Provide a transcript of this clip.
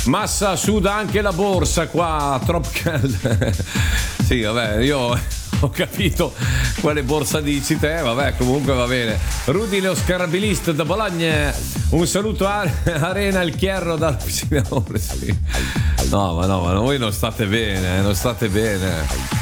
Massa suda anche la borsa qua, troppo calda. Sì, vabbè, io ho capito quale borsa dici te, vabbè, comunque va bene. Rudy lo scarabilist da Bologna, un saluto a Arena il Chierro dalla piscina. No, ma voi non state bene, non state bene.